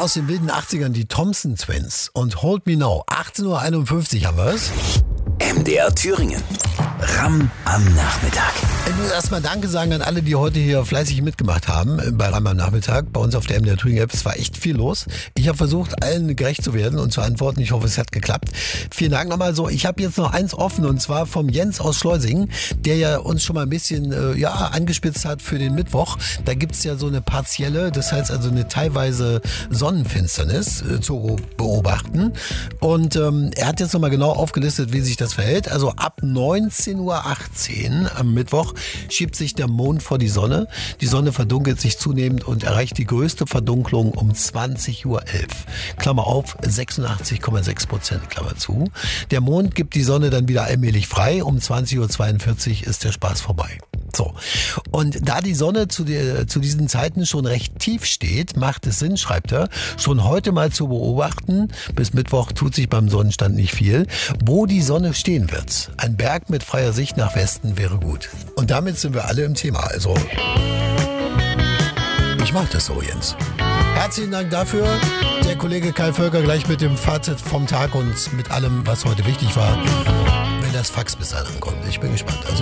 aus den wilden 80ern, die Thompson Twins und Hold Me Now. 18:51 Uhr haben wir es. MDR Thüringen. Ram am Nachmittag. Ich muss erstmal Danke sagen an alle, die heute hier fleißig mitgemacht haben bei Ram am Nachmittag. Bei uns auf der MDR Thüringen App. Es war echt viel los. Ich habe versucht, allen gerecht zu werden und zu antworten. Ich hoffe, es hat geklappt. Vielen Dank nochmal so. Ich habe jetzt noch eins offen und zwar vom Jens aus Schleusingen, der ja uns schon mal ein bisschen angespitzt hat für den Mittwoch. Da gibt's ja so eine partielle, das heißt also eine teilweise Sonnenfinsternis zu beobachten. Und er hat jetzt nochmal genau aufgelistet, wie sich das verhält. Also ab 19:18 Uhr am Mittwoch schiebt sich der Mond vor die Sonne. Die Sonne verdunkelt sich zunehmend und erreicht die größte Verdunklung um 20:11 Uhr. Klammer auf, 86,6%, Klammer zu. Der Mond gibt die Sonne dann wieder allmählich frei. Um 20:42 Uhr ist der Spaß vorbei. So. Und da die Sonne zu diesen Zeiten schon recht tief steht, macht es Sinn, schreibt er, schon heute mal zu beobachten, bis Mittwoch tut sich beim Sonnenstand nicht viel, wo die Sonne stehen wird. Ein Berg mit freier Sicht nach Westen wäre gut. Und damit sind wir alle im Thema. Also, ich mach das so, Jens. Herzlichen Dank dafür. Der Kollege Kai Völker gleich mit dem Fazit vom Tag und mit allem, was heute wichtig war, wenn das Fax bis dahin ankommt. Ich bin gespannt. Also